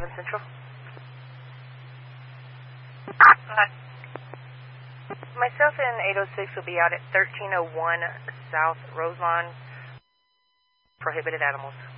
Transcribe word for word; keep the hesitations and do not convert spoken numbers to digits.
seven Central. Uh, myself and eight oh six will be out at thirteen oh one South Roselawn. Prohibited animals.